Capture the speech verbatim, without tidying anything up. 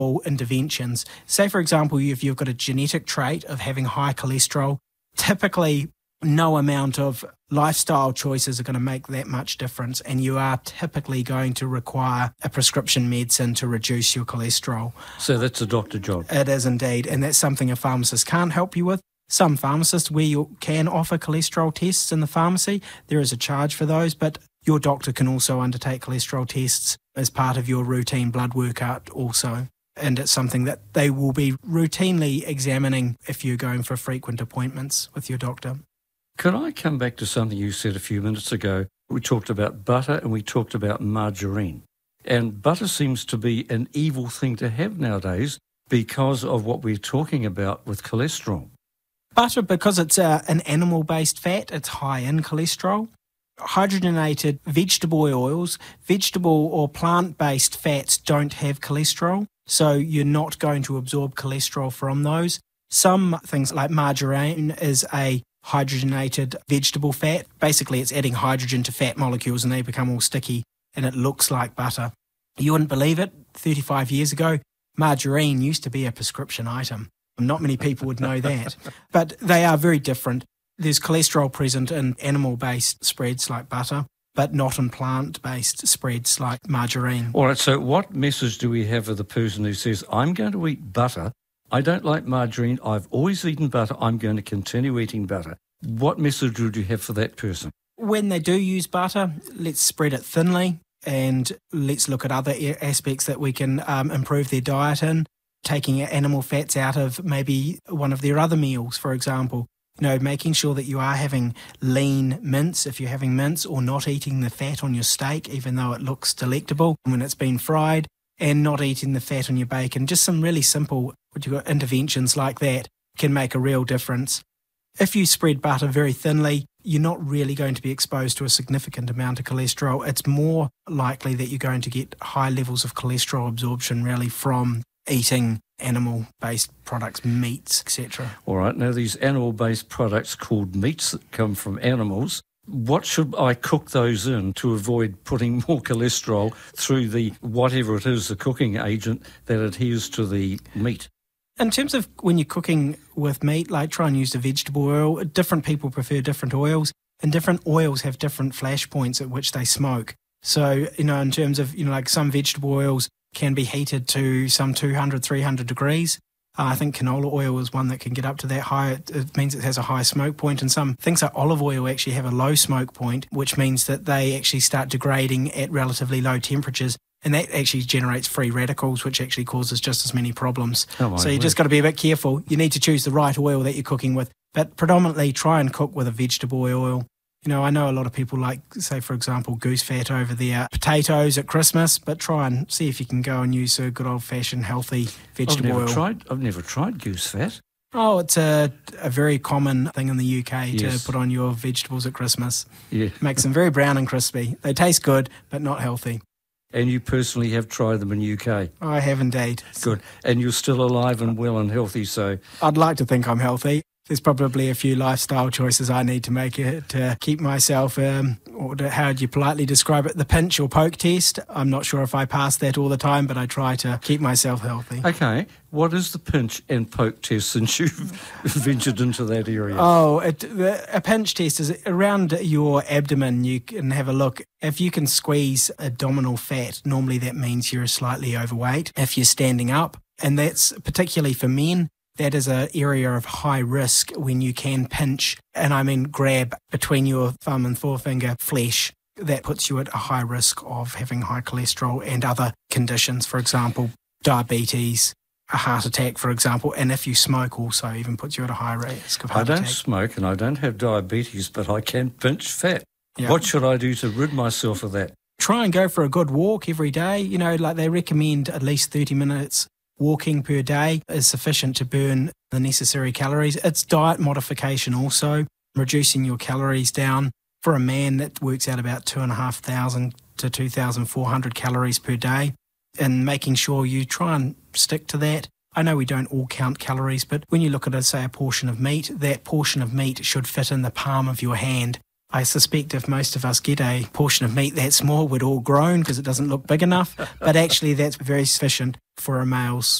or interventions. Say, for example, if you've got a genetic trait of having high cholesterol, typically no amount of lifestyle choices are going to make that much difference, and you are typically going to require a prescription medicine to reduce your cholesterol. So that's a doctor job? It is indeed, and that's something a pharmacist can't help you with. Some pharmacists, where you can offer cholesterol tests in the pharmacy, there is a charge for those, but your doctor can also undertake cholesterol tests as part of your routine blood workout also. And it's something that they will be routinely examining if you're going for frequent appointments with your doctor. Could I come back to something you said a few minutes ago? We talked about butter and we talked about margarine. And butter seems to be an evil thing to have nowadays because of what we're talking about with cholesterol. Butter, because it's uh, an animal-based fat, it's high in cholesterol. Hydrogenated vegetable oils, vegetable or plant-based fats don't have cholesterol, so you're not going to absorb cholesterol from those. Some things like margarine is a hydrogenated vegetable fat. Basically, it's adding hydrogen to fat molecules and they become all sticky and it looks like butter. You wouldn't believe it, thirty-five years ago, margarine used to be a prescription item. Not many people would know that, but they are very different. There's cholesterol present in animal-based spreads like butter, but not in plant-based spreads like margarine. All right, so what message do we have for the person who says, I'm going to eat butter, I don't like margarine, I've always eaten butter, I'm going to continue eating butter? What message would you have for that person? When they do use butter, let's spread it thinly and let's look at other aspects that we can um, improve their diet in, taking animal fats out of maybe one of their other meals, for example. You know, making sure that you are having lean mince if you're having mince, or not eating the fat on your steak, even though it looks delectable when it's been fried, and not eating the fat on your bacon. Just some really simple what you got interventions like that can make a real difference. If you spread butter very thinly, you're not really going to be exposed to a significant amount of cholesterol. It's more likely that you're going to get high levels of cholesterol absorption really from eating animal-based products, meats, et cetera. All right, now these animal-based products called meats that come from animals, what should I cook those in to avoid putting more cholesterol through the whatever it is, the cooking agent that adheres to the meat? In terms of when you're cooking with meat, like try and use the vegetable oil. Different people prefer different oils, and different oils have different flash points at which they smoke. So, you know, in terms of, you know, like some vegetable oils can be heated to some two hundred, three hundred degrees. Uh, I think canola oil is one that can get up to that high. It, it means it has a high smoke point, and some things like olive oil actually have a low smoke point, which means that they actually start degrading at relatively low temperatures. And that actually generates free radicals, which actually causes just as many problems. Oh, so you just got to be a bit careful. You need to choose the right oil that you're cooking with, but predominantly try and cook with a vegetable oil. You know, I know a lot of people like, say, for example, goose fat over their potatoes at Christmas, but try and see if you can go and use a good old-fashioned healthy vegetable I've never oil. Tried, I've never tried goose fat. Oh, it's a, a very common thing in the U K Yes. to put on your vegetables at Christmas. Yeah. Makes them very brown and crispy. They taste good, but not healthy. And you personally have tried them in U K? I have indeed. Good. And you're still alive and well and healthy, so... I'd like to think I'm healthy. There's probably a few lifestyle choices I need to make it to keep myself, um, or to, how do you politely describe it, the pinch or poke test. I'm not sure if I pass that all the time, but I try to keep myself healthy. Okay, what is the pinch and poke test since you've ventured into that area? Oh, it, the, a pinch test is around your abdomen. You can have a look. If you can squeeze abdominal fat, normally that means you're slightly overweight. If you're standing up, and that's particularly for men, that is an area of high risk when you can pinch, and I mean grab between your thumb and forefinger flesh. That puts you at a high risk of having high cholesterol and other conditions, for example, diabetes, a heart attack, for example, and if you smoke also even puts you at a high risk of heart I don't attack. smoke and I don't have diabetes, but I can pinch fat. Yeah. What should I do to rid myself of that? Try and go for a good walk every day. You know, like they recommend at least thirty minutes walking per day is sufficient to burn the necessary calories. It's diet modification also, reducing your calories down. For a man, that works out about two and a half thousand to two thousand four hundred calories per day, and making sure you try and stick to that. I know we don't all count calories, but when you look at, say, a portion of meat, that portion of meat should fit in the palm of your hand. I suspect if most of us get a portion of meat that small, we'd all groan because it doesn't look big enough. But actually, that's very sufficient for a male's